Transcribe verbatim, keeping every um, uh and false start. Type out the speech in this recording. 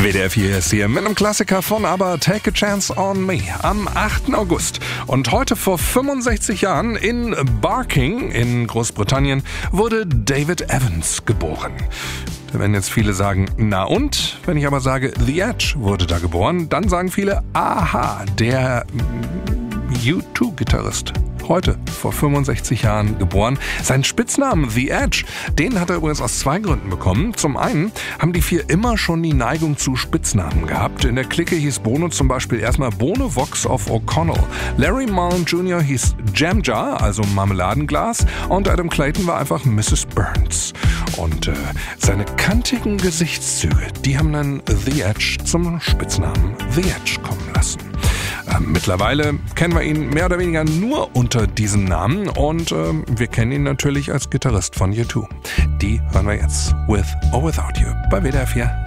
W D R vier ist hier mit einem Klassiker von ABBA, Take a Chance on Me, am achten August. Und heute vor fünfundsechzig Jahren in Barking in Großbritannien wurde David Evans geboren. Da werden jetzt viele sagen, na und? Wenn ich aber sage, The Edge wurde da geboren, dann sagen viele, aha, der U zwei Gitarrist. Heute, vor fünfundsechzig Jahren geboren. Sein Spitznamen The Edge, den hat er übrigens aus zwei Gründen bekommen. Zum einen haben die vier immer schon die Neigung zu Spitznamen gehabt. In der Clique hieß Bono zum Beispiel erstmal Bono Vox of O'Connell. Larry Mullen Junior hieß Jam Jar, also Marmeladenglas. Und Adam Clayton war einfach Missus Burns. Und äh, seine kantigen Gesichtszüge, die haben dann The Edge zum Spitznamen The Edge kommen lassen. Ähm, mittlerweile kennen wir ihn mehr oder weniger nur unter diesem Namen und ähm, wir kennen ihn natürlich als Gitarrist von U zwei. Die hören wir jetzt, With or Without You, bei W D R vier.